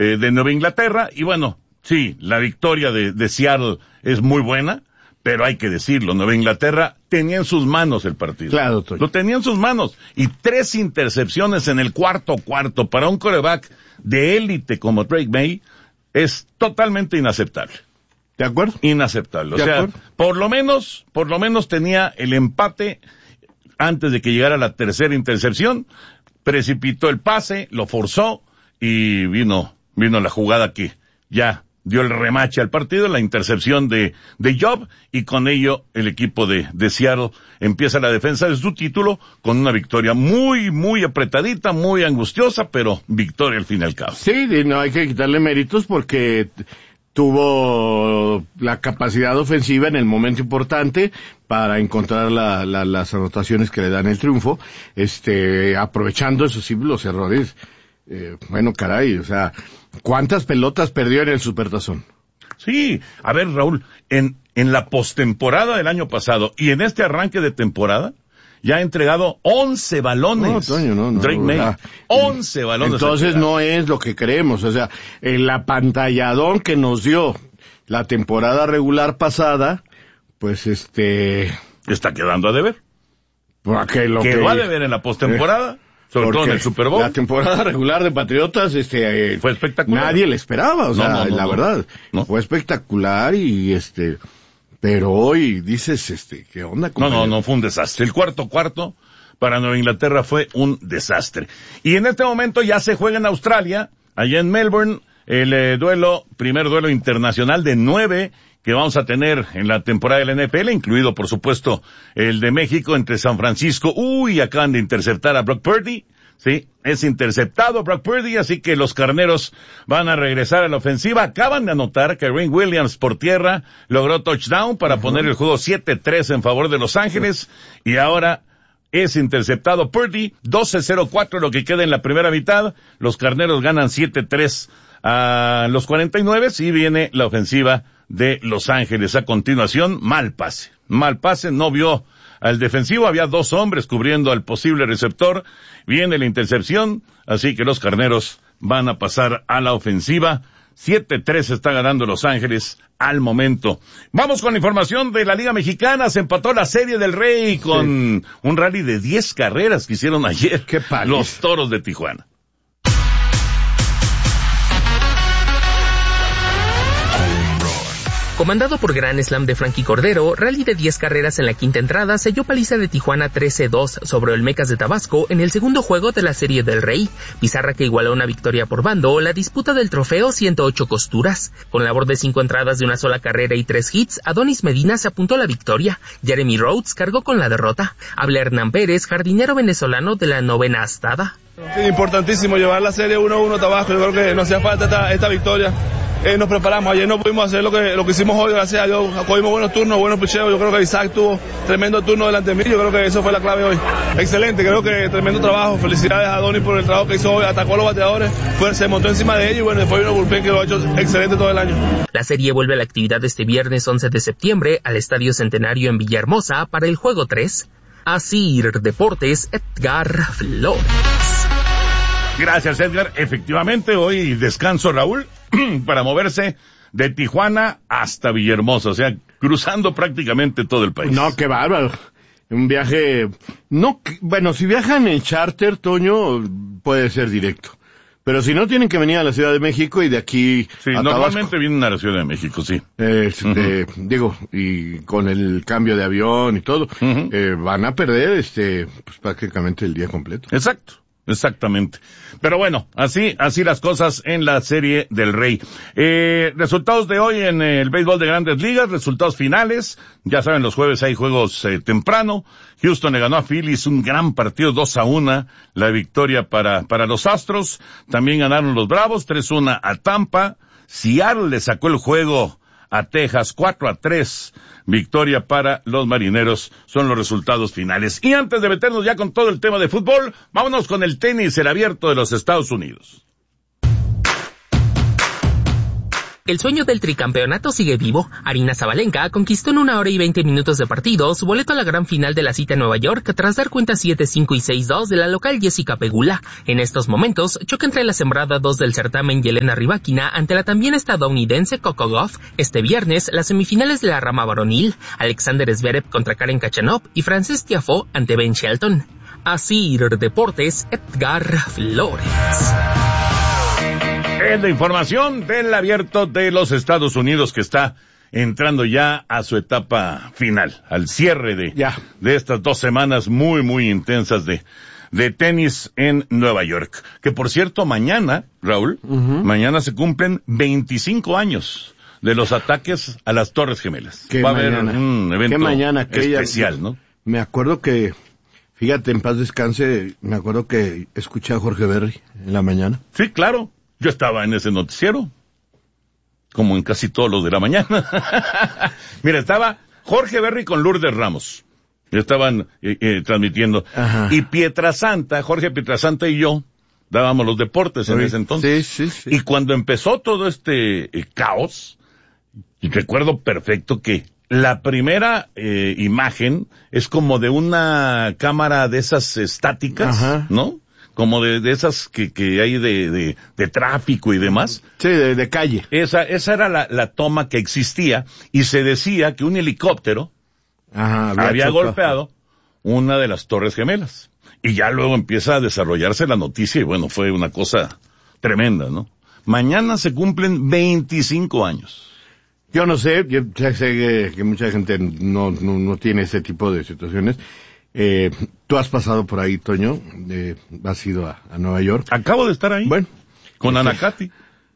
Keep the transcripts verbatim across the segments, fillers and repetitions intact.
eh, de Nueva Inglaterra. Y bueno, sí, la victoria de, de Seattle es muy buena, pero hay que decirlo, Nueva Inglaterra tenía en sus manos el partido. Claro, doctor. Lo tenía en sus manos. Y tres intercepciones en el cuarto cuarto para un quarterback de élite como Drake May es totalmente inaceptable. ¿De acuerdo? Inaceptable. O ¿De sea, acuerdo? por lo menos, por lo menos tenía el empate antes de que llegara la tercera intercepción, precipitó el pase, lo forzó y vino, vino la jugada que ya dio el remache al partido, la intercepción de, de Job, y con ello el equipo de, de Seattle empieza la defensa de su título con una victoria muy, muy apretadita, muy angustiosa, pero victoria al fin y al cabo. Sí, no hay que quitarle méritos porque tuvo la capacidad ofensiva en el momento importante para encontrar la, la, las anotaciones que le dan el triunfo, este, aprovechando esos sí los errores. Eh, bueno, caray, o sea, ¿cuántas pelotas perdió en el Supertazón? Sí, a ver, Raúl, en, en la postemporada del año pasado y en este arranque de temporada, ya ha entregado once balones. No, Toño, no, no. Drake May, O sea, once balones. Entonces no es lo que creemos, o sea, el apantalladón que nos dio la temporada regular pasada, pues este... Está quedando a deber. Porque lo Quedó que... a deber en la postemporada. Eh. Sobre todo en el Super Bowl. La temporada regular de Patriotas, este, fue espectacular. Nadie le esperaba, o sea, no, no, no, la no. verdad, no. fue espectacular y este, pero hoy dices, este, ¿qué onda? Compañero? No, no, no, fue un desastre. El cuarto cuarto para Nueva Inglaterra fue un desastre. Y en este momento ya se juega en Australia, allá en Melbourne, el eh, duelo, primer duelo internacional de nueve que vamos a tener en la temporada de la N F L, incluido, por supuesto, el de México entre San Francisco. Uy, acaban de interceptar a Brock Purdy. Sí, es interceptado Brock Purdy, así que los carneros van a regresar a la ofensiva. Acaban de anotar que Rain Williams por tierra logró touchdown para uh-huh. poner el juego siete tres en favor de Los Ángeles. Y ahora es interceptado Purdy, doce cero cuatro lo que queda en la primera mitad. Los carneros ganan siete tres a los cuarenta y nueve y viene la ofensiva de Los Ángeles. A continuación, mal pase. Mal pase, no vio al defensivo, había dos hombres cubriendo al posible receptor. Viene la intercepción, así que los carneros van a pasar a la ofensiva. siete tres está ganando Los Ángeles al momento. Vamos con la información de la Liga Mexicana. Se empató la Serie del Rey con sí. un rally de diez carreras que hicieron ayer. Qué paliza. Los Toros de Tijuana. Comandado por Gran Slam de Frankie Cordero, rally de diez carreras en la quinta entrada selló paliza de Tijuana trece dos sobre Olmecas de Tabasco en el segundo juego de la Serie del Rey. Pizarra que igualó una victoria por bando, la disputa del trofeo ciento ocho costuras. Con labor de cinco entradas de una sola carrera y tres hits, Adonis Medina se apuntó a la victoria. Jeremy Rhodes cargó con la derrota. Habla Hernán Pérez, jardinero venezolano de la novena astada. Sí, importantísimo llevar la serie uno a uno Tabasco. Yo creo que nos hacía falta esta, esta victoria. Eh, nos preparamos, ayer no pudimos hacer lo que lo que hicimos hoy, gracias a Dios, cogimos buenos turnos, buenos picheos. Yo creo que Isaac tuvo tremendo turno delante de mí, yo creo que eso fue la clave hoy. Excelente, creo que tremendo trabajo, felicidades a Adonis por el trabajo que hizo hoy, atacó a los bateadores, fue, se montó encima de ellos y bueno, después vino Bullpen que lo ha hecho excelente todo el año. La serie vuelve a la actividad este viernes once de septiembre al Estadio Centenario en Villahermosa para el juego tres. Asir Deportes, Edgar Flores. Gracias, Edgar. Efectivamente, hoy descanso, Raúl, para moverse de Tijuana hasta Villahermosa, o sea, cruzando prácticamente todo el país. No, qué bárbaro. Un viaje, no, bueno, si viajan en charter, Toño, puede ser directo. Pero si no, tienen que venir a la Ciudad de México y de aquí sí, a normalmente Tabasco. Vienen a la Ciudad de México, sí. Este, uh-huh. Digo, y con el cambio de avión y todo, uh-huh. eh, van a perder, este, pues prácticamente el día completo. Exacto. Exactamente. Pero bueno, así, así las cosas en la Serie del Rey. Eh, resultados de hoy en el béisbol de Grandes Ligas, resultados finales. Ya saben, los jueves hay juegos eh, temprano. Houston le ganó a Phillies un gran partido, dos a uno, la victoria para, para los Astros. También ganaron los Bravos, tres a uno a Tampa. Seattle le sacó el juego a Texas, cuatro a tres, victoria para los Marineros, son los resultados finales. Y antes de meternos ya con todo el tema de fútbol, vámonos con el tenis, el abierto de los Estados Unidos. que el sueño del tricampeonato sigue vivo. Aryna Sabalenka conquistó en una hora y veinte minutos de partido su boleto a la gran final de la cita en Nueva York tras dar cuenta siete cinco y seis dos de la local Jessica Pegula. En estos momentos, choque entre la sembrada dos del certamen Yelena Rybakina ante la también estadounidense Coco Gauff. Este viernes, las semifinales de la rama varonil, Alexander Zverev contra Karen Khachanov y Frances Tiafoe ante Ben Shelton. Así Deportes, Edgar Flores. Es la información del Abierto de los Estados Unidos que está entrando ya a su etapa final, al cierre de, ya. de estas dos semanas muy, muy intensas de, de tenis en Nueva York. Que por cierto, mañana, Raúl, uh-huh. mañana se cumplen veinticinco años de los ataques a las Torres Gemelas. ¿Qué Va mañana? a haber un evento ¿Qué mañana? especial, ¿no? Me acuerdo que, fíjate, en paz descanse, me acuerdo que escuché a Jorge Berry en la mañana. Sí, claro. Yo estaba en ese noticiero, como en casi todos los de la mañana. Mira, estaba Jorge Berry con Lourdes Ramos. Estaban eh, eh, transmitiendo. Ajá. Y Pietrasanta, Jorge Pietrasanta y yo, dábamos los deportes en sí, ese entonces. Sí, sí, sí. Y cuando empezó todo este eh, caos, y recuerdo perfecto que la primera eh, imagen es como de una cámara de esas estáticas, ajá. ¿no? Como de, de esas que, que hay de, de, de tráfico y demás. Sí, de, de calle. Esa, esa era la, la toma que existía, y se decía que un helicóptero Ajá, había, había golpeado una de las Torres Gemelas. Y ya luego empieza a desarrollarse la noticia, y bueno, fue una cosa tremenda, ¿no? Mañana se cumplen veinticinco años. Yo no sé, yo sé que, que mucha gente no, no, no tiene ese tipo de situaciones. Eh, tú has pasado por ahí, Toño, eh, has ido a, a Nueva York. Acabo de estar ahí. Bueno. Con Ana Katy.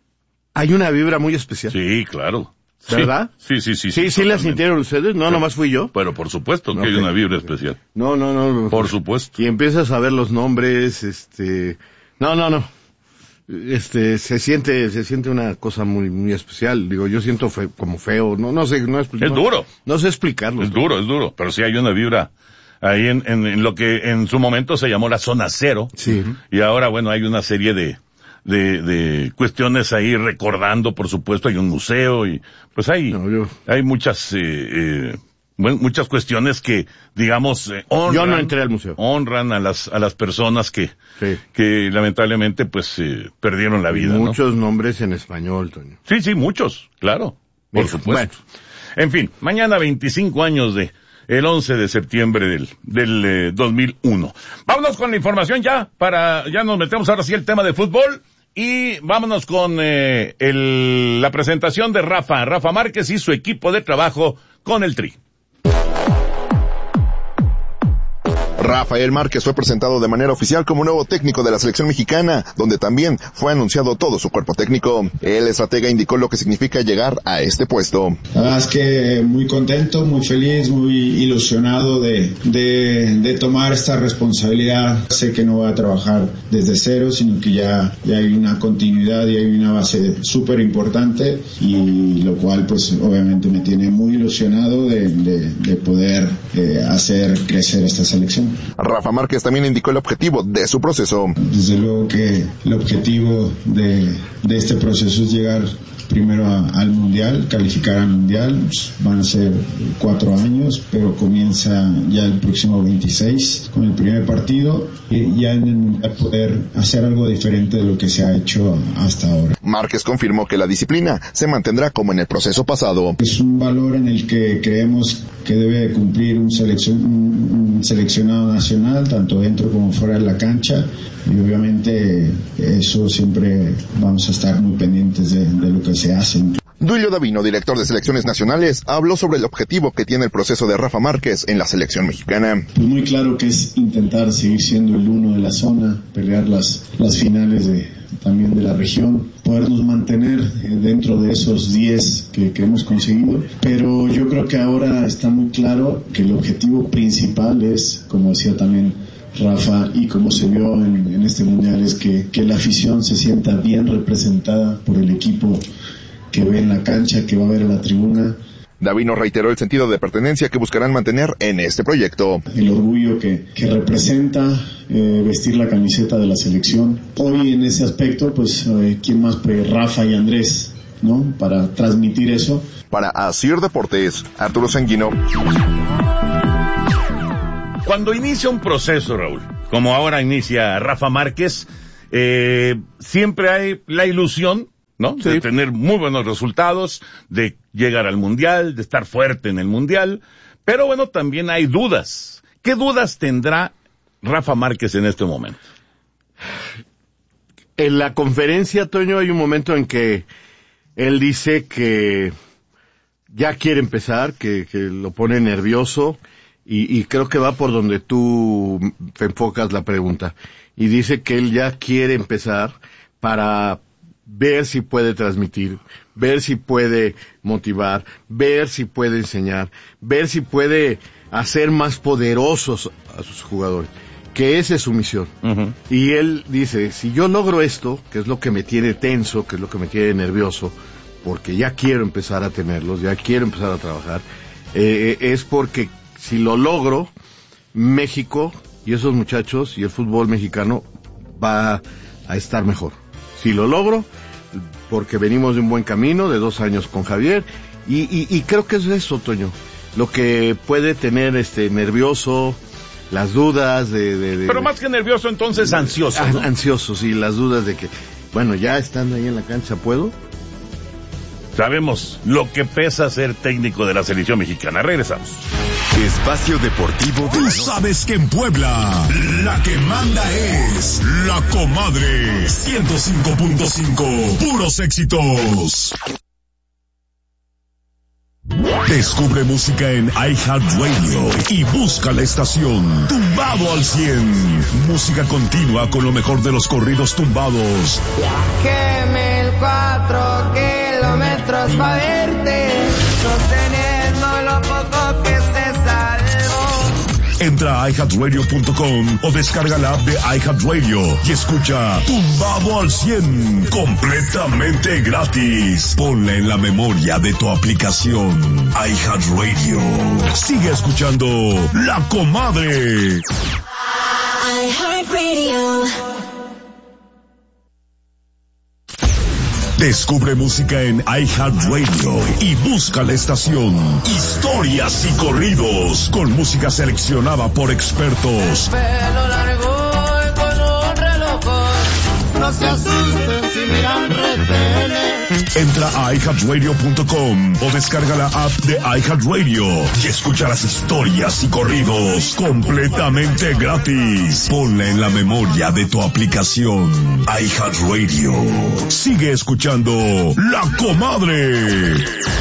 Hay una vibra muy especial. Sí, claro. ¿Verdad? Sí, sí, sí. Sí, sí, sí la sintieron ustedes, no, sí. Nomás fui yo. Pero por supuesto que okay. hay una vibra especial. No, no, no. Por supuesto. Y empiezas a ver los nombres, este... No, no, no. Este, se siente, se siente una cosa muy, muy especial. Digo, yo siento fe, como feo, no, no sé, no es... Es no, duro. No sé explicarlo. Es duro, es duro, pero sí hay una vibra ahí en, en, en lo que en su momento se llamó la zona cero. Sí. Y ahora, bueno, hay una serie de, de, de cuestiones ahí recordando, por supuesto, hay un museo y, pues hay, no, yo... hay muchas, eh, eh, bueno, muchas cuestiones que, digamos, eh, honran. Yo no entré al museo. Honran a las, a las personas que, sí. que lamentablemente, pues, eh, perdieron la vida, Muchos ¿no? nombres en español, Toño. Sí, sí, muchos, claro. Por Mira, supuesto. Bueno. En fin, mañana veinticinco años de, el once de septiembre del, del eh, dos mil uno. Vámonos con la información ya, para, ya nos metemos ahora sí el tema de fútbol, y vámonos con eh, el, la presentación de Rafa, Rafa Márquez y su equipo de trabajo con el Tri. Rafael Márquez fue presentado de manera oficial como nuevo técnico de la selección mexicana, donde también fue anunciado todo su cuerpo técnico. El estratega indicó lo que significa llegar a este puesto. La verdad es que muy contento, muy feliz, muy ilusionado de, de, de tomar esta responsabilidad. Sé que no voy a trabajar desde cero, sino que ya, ya hay una continuidad y hay una base súper importante, y lo cual pues obviamente me tiene muy ilusionado de, de, de poder eh, hacer crecer esta selección. Rafa Márquez también indicó el objetivo de su proceso. Desde luego que el objetivo de, de este proceso es llegar primero a, al Mundial, calificar al Mundial. Pues van a ser cuatro años, pero comienza ya el próximo veintiséis con el primer partido, y ya en el Mundial poder hacer algo diferente de lo que se ha hecho hasta ahora. Márquez confirmó que la disciplina se mantendrá como en el proceso pasado. Es un valor en el que creemos que debe cumplir un, seleccion, un seleccionado nacional, tanto dentro como fuera de la cancha, y obviamente eso siempre vamos a estar muy pendientes de, de lo que se hace. Duilio Davino, director de selecciones nacionales, habló sobre el objetivo que tiene el proceso de Rafa Márquez en la selección mexicana. Pues muy claro que es intentar seguir siendo el uno de la zona, pelear las, las finales de, también de la región, podernos mantener dentro de esos diez que, que hemos conseguido, pero yo creo que ahora está muy claro que el objetivo principal es, como decía también Rafa, y como se vio en, en este mundial, es que, que la afición se sienta bien representada por el equipo que ve en la cancha, que va a ver a la tribuna. Davino reiteró el sentido de pertenencia que buscarán mantener en este proyecto. El orgullo que, que representa eh, vestir la camiseta de la selección. Hoy en ese aspecto, pues, eh, ¿quién más? Pues Rafa y Andrés ¿no? Para transmitir eso. Para Asir Deportes, Arturo Sanguino. Cuando inicia un proceso, Raúl, como ahora inicia Rafa Márquez, eh, siempre hay la ilusión, ¿no? Sí. De tener muy buenos resultados, de llegar al Mundial, de estar fuerte en el Mundial, pero bueno, también hay dudas. ¿Qué dudas tendrá Rafa Márquez en este momento? En la conferencia, Toño, hay un momento en que él dice que ya quiere empezar, que, que lo pone nervioso, y, y creo que va por donde tú te enfocas la pregunta. Y dice que él ya quiere empezar para ver si puede transmitir, ver si puede motivar, ver si puede enseñar, ver si puede hacer más poderosos a sus jugadores, que esa es su misión. Uh-huh. Y él dice, si yo logro esto, que es lo que me tiene tenso, que es lo que me tiene nervioso, porque ya quiero empezar a tenerlos, ya quiero empezar a trabajar, eh, es porque si lo logro, México y esos muchachos y el fútbol mexicano va a estar mejor. Si lo logro, porque venimos de un buen camino, de dos años con Javier, y, y, y creo que es eso, Toño, lo que puede tener este nervioso, las dudas de... de, de Pero más que nervioso, entonces ansioso, ¿no? Ansioso, sí, las dudas de que, bueno, ya estando ahí en la cancha, ¿puedo? Sabemos lo que pesa ser técnico de la selección mexicana. Regresamos. Espacio Deportivo. Tú sabes que en Puebla la que manda es La Comadre. ciento cinco punto cinco. Puros éxitos. Descubre música en iHeartRadio y busca la estación Tumbado al cien. Música continua con lo mejor de los corridos tumbados. Viajéme el cuatro kilómetros pa' verte, sosteniendo lo poco que se salvó. Entra a i heart radio punto com o descarga la app de iHeartRadio y escucha Tumbado al cien completamente gratis. Ponla en la memoria de tu aplicación iHeartRadio. Sigue escuchando La Comadre. iHeartRadio. Descubre música en iHeartRadio y busca la estación Historias y Corridos con música seleccionada por expertos. Pelo largo y con un reloj, no se asusten si miran retenes. Entra a i heart radio punto com o descarga la app de iHeartRadio y escucha las historias y corridos completamente gratis. Ponla en la memoria de tu aplicación iHeartRadio. Sigue escuchando La Comadre.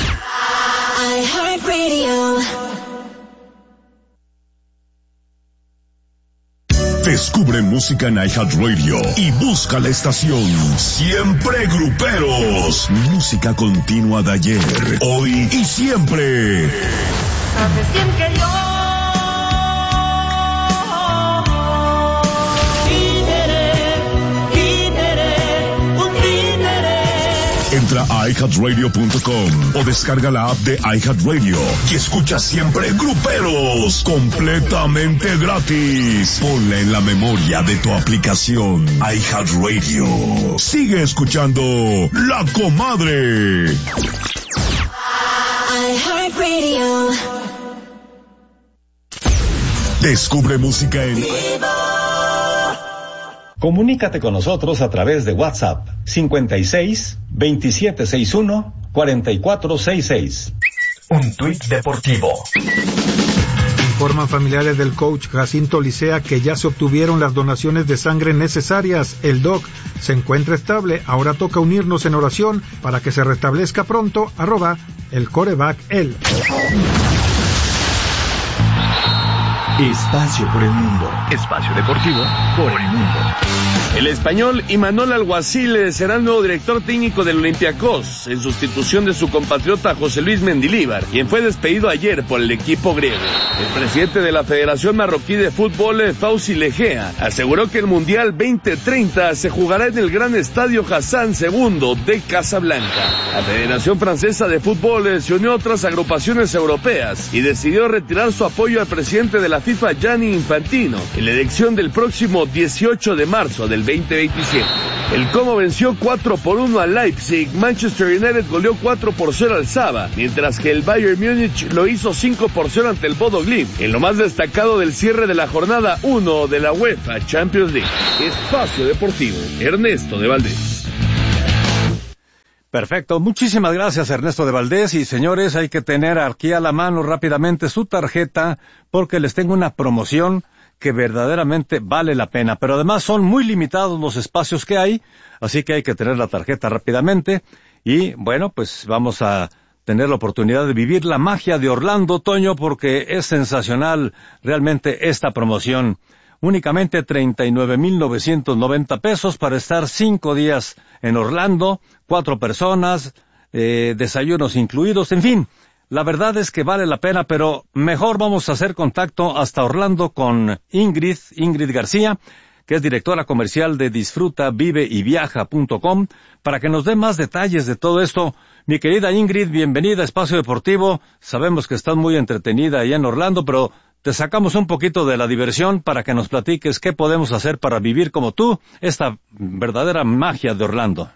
iHeartRadio. Descubre música en iHeartRadio y busca la estación Siempre Gruperos. Música continua de ayer, hoy y siempre. Hace siempre yo Entra a i heart radio punto com o descarga la app de iHeartRadio y escucha Siempre Gruperos completamente gratis. Ponla en la memoria de tu aplicación iHeartRadio. Sigue escuchando La Comadre. iHeartRadio. Descubre música en... Comunícate con nosotros a través de WhatsApp cincuenta y seis, veintisiete sesenta y uno, cuarenta y cuatro sesenta y seis. Un tuit deportivo. Informan familiares del coach Jacinto Licea que ya se obtuvieron las donaciones de sangre necesarias. El doc se encuentra estable. Ahora toca unirnos en oración para que se restablezca pronto. Arroba el coreback el. Espacio por el mundo. Espacio deportivo por el mundo. El español Imanol Alguacil será el nuevo director técnico del Olympiacos, en sustitución de su compatriota José Luis Mendilíbar, quien fue despedido ayer por el equipo griego. El presidente de la Federación Marroquí de Fútbol, Fauzi Legea, aseguró que el Mundial veinte treinta se jugará en el gran estadio Hassan segundo de Casablanca. La Federación Francesa de Fútbol se unió a otras agrupaciones europeas y decidió retirar su apoyo al presidente de la FIFA Gianni Infantino en la elección del próximo dieciocho de marzo del veinte veintisiete. El Como venció cuatro por uno al Leipzig, Manchester United goleó cuatro por cero al Saba, mientras que el Bayern Múnich lo hizo cinco por cero ante el Bodo Glimt, en lo más destacado del cierre de la jornada uno de la UEFA Champions League. Espacio Deportivo, Ernesto de Valdés. Perfecto, muchísimas gracias Ernesto de Valdés, y señores, hay que tener aquí a la mano rápidamente su tarjeta porque les tengo una promoción que verdaderamente vale la pena, pero además son muy limitados los espacios que hay, así que hay que tener la tarjeta rápidamente y bueno, pues vamos a tener la oportunidad de vivir la magia de Orlando, Toño, porque es sensacional realmente esta promoción. Únicamente treinta y nueve mil novecientos noventa pesos para estar cinco días en Orlando, cuatro personas, eh, desayunos incluidos, en fin. La verdad es que vale la pena, pero mejor vamos a hacer contacto hasta Orlando con Ingrid, Ingrid García, que es directora comercial de disfruta vive y viaja punto com, para que nos dé más detalles de todo esto. Mi querida Ingrid, bienvenida a Espacio Deportivo. Sabemos que estás muy entretenida allá en Orlando, pero te sacamos un poquito de la diversión para que nos platiques qué podemos hacer para vivir como tú esta verdadera magia de Orlando.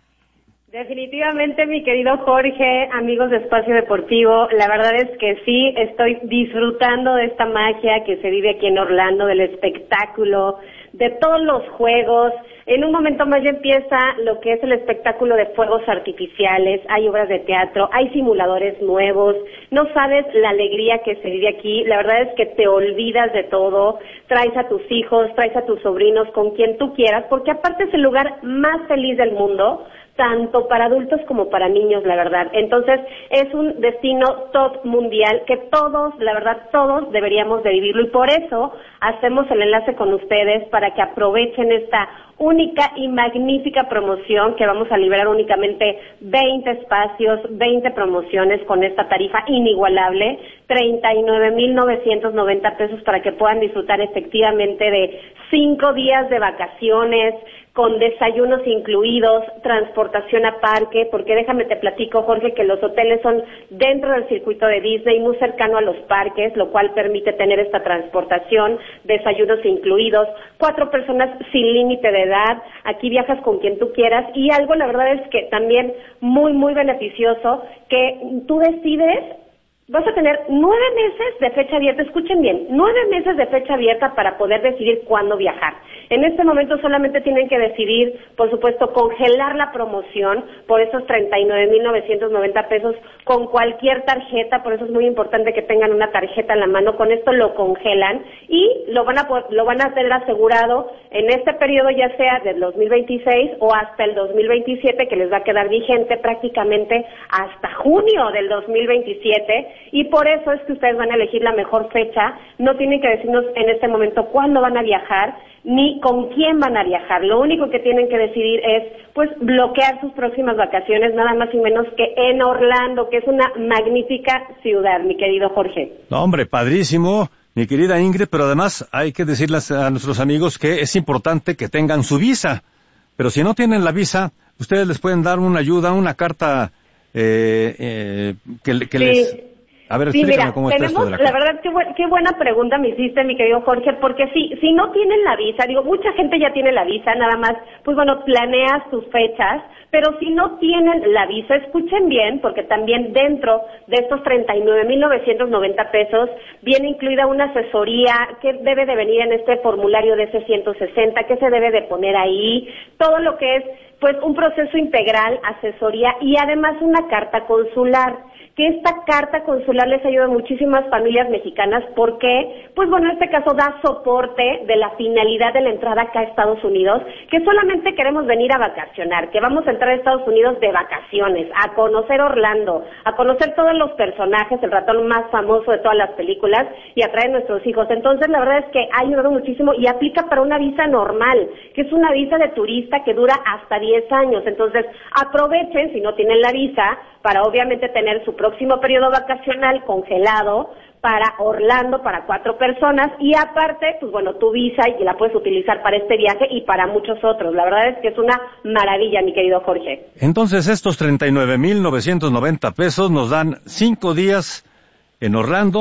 Definitivamente, mi querido Jorge, amigos de Espacio Deportivo, la verdad es que sí, estoy disfrutando de esta magia que se vive aquí en Orlando, del espectáculo, de todos los juegos. En un momento más ya empieza lo que es el espectáculo de fuegos artificiales, hay obras de teatro, hay simuladores nuevos, no sabes la alegría que se vive aquí, la verdad es que te olvidas de todo, traes a tus hijos, traes a tus sobrinos, con quien tú quieras, porque aparte es el lugar más feliz del mundo, tanto para adultos como para niños, la verdad. Entonces, es un destino top mundial que todos, la verdad, todos deberíamos de vivirlo, y por eso hacemos el enlace con ustedes para que aprovechen esta única y magnífica promoción que vamos a liberar únicamente veinte espacios, veinte promociones con esta tarifa inigualable, treinta y nueve mil novecientos noventa pesos para que puedan disfrutar efectivamente de cinco días de vacaciones, con desayunos incluidos, transportación a parque, porque déjame te platico, Jorge, que los hoteles son dentro del circuito de Disney, muy cercano a los parques, lo cual permite tener esta transportación, desayunos incluidos, cuatro personas sin límite de edad, aquí viajas con quien tú quieras, y algo, la verdad es que también muy, muy beneficioso, que tú decides. Vas a tener nueve meses de fecha abierta, escuchen bien, nueve meses de fecha abierta para poder decidir cuándo viajar. En este momento solamente tienen que decidir, por supuesto, congelar la promoción por esos treinta y nueve mil novecientos noventa pesos con cualquier tarjeta, por eso es muy importante que tengan una tarjeta en la mano, con esto lo congelan y lo van a lo van a tener asegurado en este periodo, ya sea del dos mil veintiséis o hasta el dos mil veintisiete, que les va a quedar vigente prácticamente hasta junio del dos mil veintisiete. Y por eso es que ustedes van a elegir la mejor fecha, no tienen que decirnos en este momento cuándo van a viajar, ni con quién van a viajar. Lo único que tienen que decidir es, pues, bloquear sus próximas vacaciones, nada más y menos que en Orlando, que es una magnífica ciudad, mi querido Jorge. No, hombre, padrísimo, mi querida Ingrid, pero además hay que decirles a nuestros amigos que es importante que tengan su visa. Pero si no tienen la visa, ustedes les pueden dar una ayuda, una carta eh, eh, que, que sí. les... A ver, sí, explícame mira, cómo está tenemos, esto de la, la verdad, qué, bu- qué buena pregunta me hiciste, mi querido Jorge, porque si, si no tienen la visa, digo, mucha gente ya tiene la visa, nada más, pues bueno, planeas tus fechas, pero si no tienen la visa, escuchen bien, porque también dentro de estos treinta y nueve mil novecientos noventa pesos viene incluida una asesoría que debe de venir en este formulario de C ciento sesenta, que se debe de poner ahí, todo lo que es, pues, un proceso integral, asesoría y además una carta consular. Que esta carta consular les ayuda a muchísimas familias mexicanas porque, pues bueno, en este caso da soporte de la finalidad de la entrada acá a Estados Unidos, que solamente queremos venir a vacacionar, que vamos a entrar a Estados Unidos de vacaciones, a conocer Orlando, a conocer todos los personajes, el ratón más famoso de todas las películas y a traer a nuestros hijos. Entonces, la verdad es que ha ayudado muchísimo y aplica para una visa normal, que es una visa de turista que dura hasta diez años. Entonces, aprovechen, si no tienen la visa, para obviamente tener su próximo periodo vacacional congelado para Orlando, para cuatro personas, y aparte, pues bueno, tu visa y la puedes utilizar para este viaje y para muchos otros. La verdad es que es una maravilla, mi querido Jorge. Entonces, estos treinta y nueve mil novecientos noventa pesos nos dan cinco días en Orlando,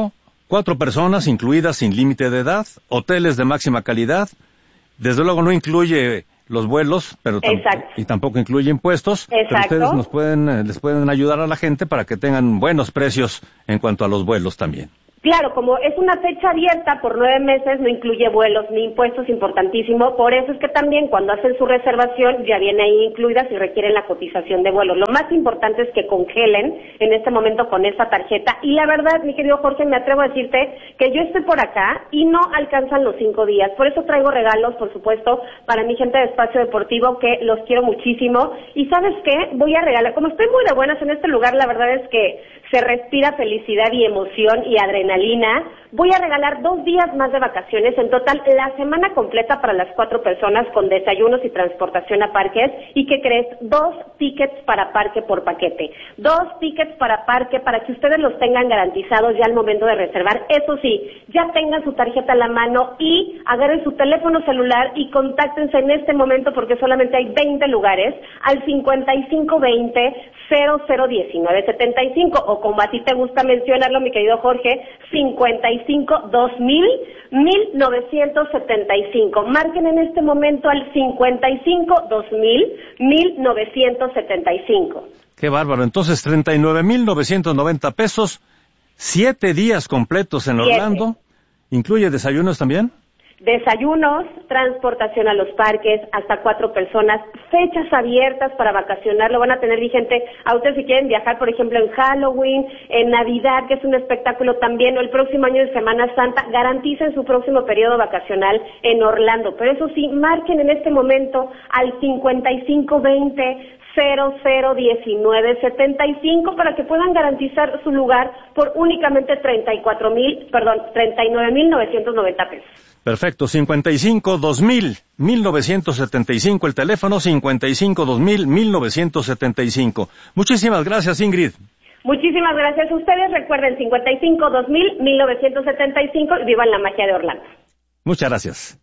cuatro personas, incluidas sin límite de edad, hoteles de máxima calidad, desde luego no incluye los vuelos, pero tam- y tampoco incluye impuestos, Exacto. pero ustedes nos pueden, eh, les pueden ayudar a la gente para que tengan buenos precios en cuanto a los vuelos también. Claro, como es una fecha abierta por nueve meses, no incluye vuelos ni impuestos, importantísimo. Por eso es que también cuando hacen su reservación ya viene ahí incluida si requieren la cotización de vuelos. Lo más importante es que congelen en este momento con esta tarjeta. Y la verdad, mi querido Jorge, me atrevo a decirte que yo estoy por acá y no alcanzan los cinco días. Por eso traigo regalos, por supuesto, para mi gente de Espacio Deportivo, que los quiero muchísimo. Y ¿sabes qué? Voy a regalar, como estoy muy de buenas en este lugar, la verdad es que se respira felicidad y emoción y adrenalina. Voy a regalar dos días más de vacaciones, en total la semana completa para las cuatro personas con desayunos y transportación a parques. ¿Y qué crees? Dos tickets para parque por paquete. Dos tickets para parque para que ustedes los tengan garantizados ya al momento de reservar. Eso sí, ya tengan su tarjeta a la mano y agarren su teléfono celular y contáctense en este momento porque solamente hay veinte lugares al cincuenta y cinco veinte cero cero diecinueve setenta y cinco o como a ti te gusta mencionarlo, mi querido Jorge, cincuenta y cinco dos mil mil novecientos setenta y cinco. Marquen en este momento al cincuenta y cinco dos mil mil novecientos setenta y cinco. Qué bárbaro. Entonces, treinta y nueve mil novecientos noventa pesos, siete días completos en Orlando. Siete. ¿Incluye desayunos también? Desayunos, transportación a los parques, hasta cuatro personas, fechas abiertas para vacacionar, lo van a tener vigente a ustedes si quieren viajar, por ejemplo, en Halloween, en Navidad, que es un espectáculo también, o el próximo año de Semana Santa, garanticen su próximo periodo vacacional en Orlando. Pero eso sí, marquen en este momento al cincuenta y cinco veinte cero cero diecinueve setenta y cinco para que puedan garantizar su lugar por únicamente treinta y cuatro mil, perdón, treinta y nueve mil novecientos noventa pesos. Perfecto, cincuenta y cinco dos mil mil novecientos setenta y cinco el teléfono, cincuenta y cinco dos mil mil novecientos setenta y cinco. Muchísimas gracias, Ingrid. Muchísimas gracias a ustedes. Recuerden, cincuenta y cinco dos mil mil novecientos setenta y cinco y vivan la magia de Orlando. Muchas gracias.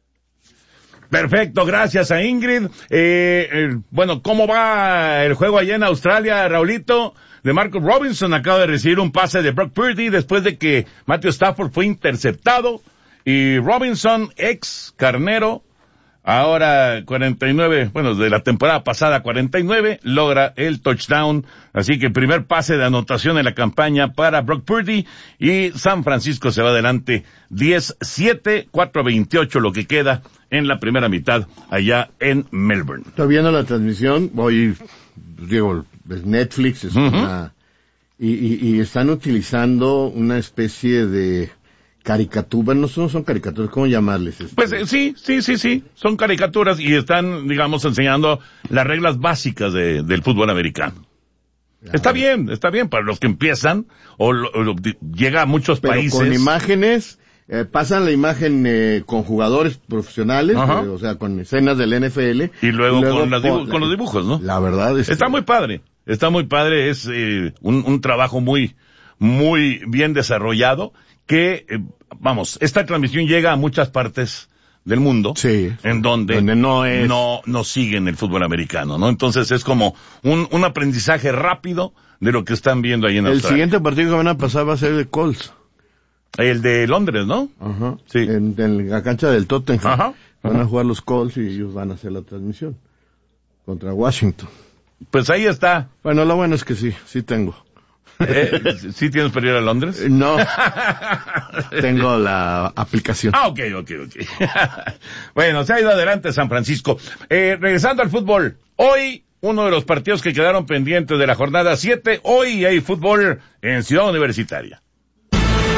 Perfecto, gracias a Ingrid. Eh, eh, bueno, ¿cómo va el juego allá en Australia, Raulito? De Marcus Robinson acaba de recibir un pase de Brock Purdy después de que Matthew Stafford fue interceptado. Y Robinson, ex carnero, ahora cuarenta y nueve, bueno, de la temporada pasada cuarenta y nueve, logra el touchdown. Así que primer pase de anotación en la campaña para Brock Purdy. Y San Francisco se va adelante diez siete, cuatro veintiocho lo que queda en la primera mitad allá en Melbourne. Estoy viendo la transmisión, voy, digo, es Netflix, es uh-huh. una, y, y, y están utilizando una especie de caricaturas, no son, son caricaturas, ¿cómo llamarles? Este? Pues eh, sí, sí, sí, sí, son caricaturas y están, digamos, enseñando las reglas básicas de, del fútbol americano. Ya, está bien, está bien para los que empiezan o, lo, o lo, llega a muchos pero países. Con imágenes, eh, pasan la imagen eh, con jugadores profesionales, eh, o sea, con escenas del N F L. Y luego, y luego con, las dibu- con los dibujos, ¿no? La verdad es Está que... muy padre, está muy padre, es eh, un, un trabajo muy, muy bien desarrollado. Que, eh, vamos, esta transmisión llega a muchas partes del mundo, sí, en donde, donde no, es... no, no siguen el fútbol americano, ¿no? Entonces es como un, un aprendizaje rápido de lo que están viendo ahí en el Australia. El siguiente partido que van a pasar va a ser el Colts. El de Londres, ¿no? Ajá. Sí. En, en la cancha del Tottenham. Ajá. Van Ajá. a jugar los Colts y ellos van a hacer la transmisión contra Washington. Pues ahí está. Bueno, lo bueno es que sí, sí tengo. Eh, ¿Sí tienes para ir a Londres? No. Tengo la aplicación. Ah, ok, ok, ok. Bueno, se ha ido adelante San Francisco. Eh, regresando al fútbol. Hoy, uno de los partidos que quedaron pendientes de la jornada siete. Hoy hay fútbol en Ciudad Universitaria.